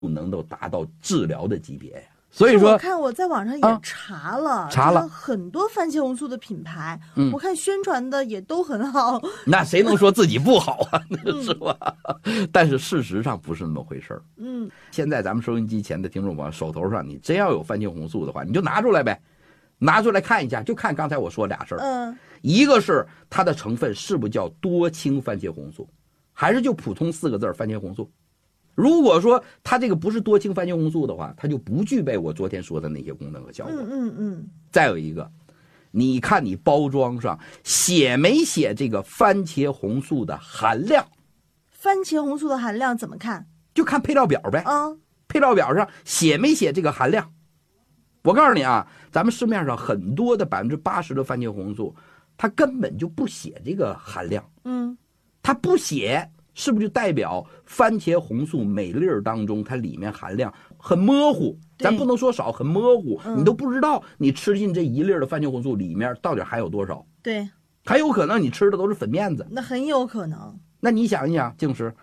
能够达到治疗的级别呀。所以说， 我看我在网上也查了很多番茄红素的品牌，我看宣传的也都很好。 那谁能说自己不好啊？是吧？但是事实上不是那么回事儿。现在咱们收音机前的听众朋友手头上，你真要有番茄红素的话，你就拿出来呗，拿出来看一下，就看刚才我说俩事儿。一个是它的成分是不是叫多氢番茄红素，还是就普通4个字番茄红素。如果说它这个不是多氢番茄红素的话，它就不具备我昨天说的那些功能和效果。再有一个，你看你包装上写没写这个番茄红素的含量？ 番茄红素的含量怎么看？ 就看配料表呗。配料表上写没写这个含量？我告诉你啊，咱们市面上很多的80%的番茄红素，它根本就不写这个含量。它不写。是不是就代表番茄红素每粒当中它里面含量很模糊？咱不能说少，很模糊，你都不知道你吃进这1粒的番茄红素里面到底还有多少。 对， 还有可能你吃的都是粉面子。 那很有可能。 那你想一想，净是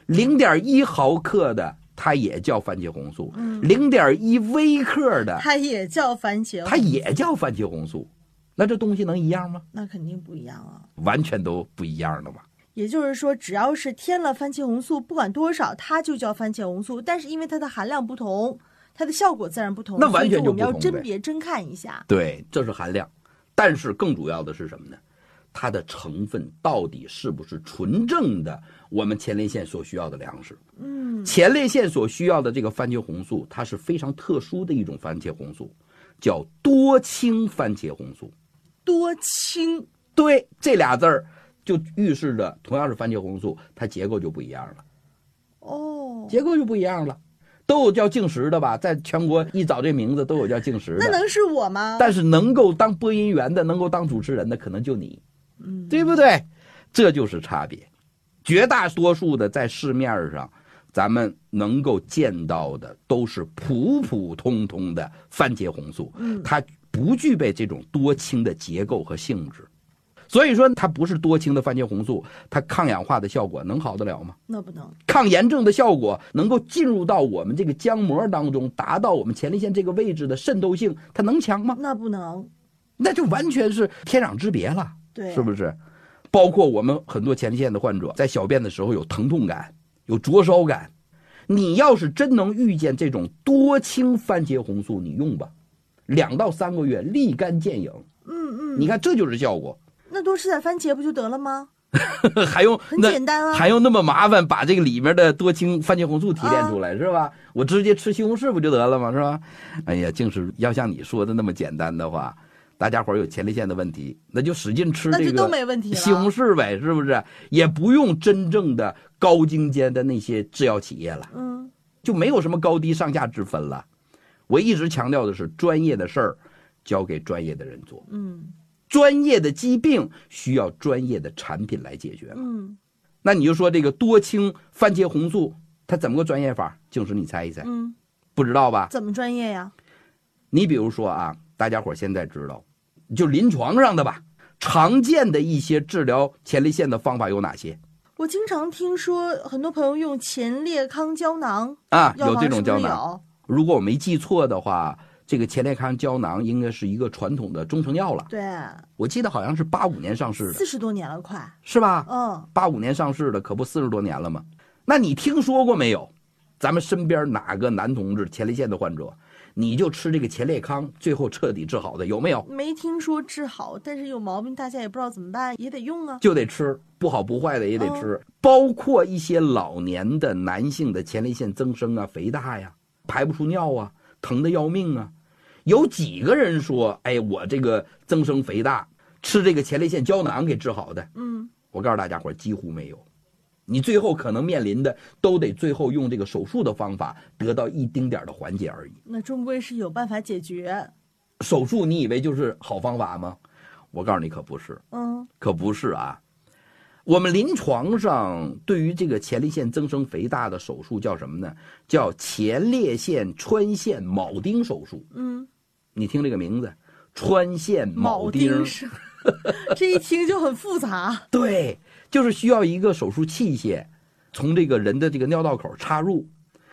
0.1毫克的它也叫番茄红素，0.1微克的它也叫番茄红素， 它也叫番茄红素。那这东西能一样吗？ 那肯定不一样啊， 完全都不一样的嘛。 也就是说，只要是添了番茄红素，不管多少，它就叫番茄红素。但是因为它的含量不同，它的效果自然不同。 那完全就不同， 所以我们要甄别真看一下。 对，这是含量。但是更主要的是什么呢？它的成分到底是不是纯正的我们前列腺所需要的粮食？前列腺所需要的这个番茄红素，它是非常特殊的一种番茄红素，叫多氢番茄红素。 多氢， 对，这俩字儿。就预示着同样是番茄红素，它结构就不一样了。结构就不一样了。都有叫净食的吧，在全国一找这名字都有叫净食的。 那能是我吗？ 但是能够当播音员的，能够当主持人的，可能就你，对不对？这就是差别。绝大多数的在市面上，咱们能够见到的都是普普通通的番茄红素，它不具备这种多氢的结构和性质。所以说它不是多氢的番茄红素，它抗氧化的效果能好得了吗？ 那不能。 抗炎症的效果能够进入到我们这个浆膜当中，达到我们前列腺这个位置的渗透性，它能强吗？ 那不能。 那就完全是天壤之别了， 对， 是不是？包括我们很多前列腺的患者在小便的时候有疼痛感，有灼烧感，你要是真能遇见这种多氢番茄红素，你用吧，2到3个月立竿见影。你看这就是效果。 那多吃点番茄不就得了吗？ 还用很简单啊， 还用那么麻烦把这个里面的多氢番茄红素提炼出来，是吧？我直接吃西红柿不就得了吗？是吧？哎呀，净是要像你说的那么简单的话，大家伙有前列腺的问题，那就使劲吃这个都没问题了， 西红柿呗，是不是？也不用真正的高精尖的那些制药企业了，就没有什么高低上下之分了。我一直强调的是，专业的事儿交给专业的人做，专业的疾病需要专业的产品来解决嘛。那你就说这个多氢番茄红素它怎么个专业法？净是你猜一猜。不知道吧？ 怎么专业呀？ 你比如说啊，大家伙现在知道就临床上的吧，常见的一些治疗前列腺的方法有哪些？ 我经常听说很多朋友用前列康胶囊啊，有这种胶囊。如果我没记错的话，这个前列康胶囊应该是一个传统的中成药了。 对， 我记得好像是85年上市的 ，40多年了，快是吧？85年上市的，可不40多年了吗？那你听说过没有？咱们身边哪个男同志前列腺的患者，你就吃这个前列康，最后彻底治好的有没有？ 没听说治好，但是有毛病大家也不知道怎么办，也得用啊， 就得吃，不好不坏的也得吃。包括一些老年的男性的前列腺增生啊、肥大呀、排不出尿啊、疼得要命啊，有几个人说，哎，我这个增生肥大吃这个前列腺胶囊给治好的？我告诉大家伙，几乎没有。你最后可能面临的都得最后用这个手术的方法得到一丁点的缓解而已。 那终归是有办法解决。 手术你以为就是好方法吗？我告诉你可不是，可不是啊。我们临床上对于这个前列腺增生肥大的手术叫什么呢？叫前列腺穿线铆钉手术。你听这个名字，穿线铆钉这一听就很复杂。 对，就是需要一个手术器械从这个人的这个尿道口插入，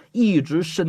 一直深